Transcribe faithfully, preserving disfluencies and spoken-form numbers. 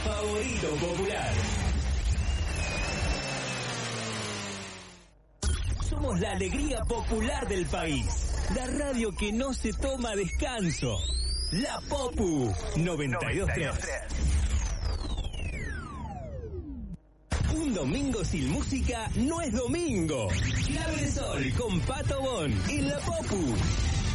favorito popular. Somos la alegría popular del país. La radio que no se toma descanso. La Popu noventa y dos punto tres. Un domingo sin música no es domingo. Clave de Sol con Pato Bon en La Popu.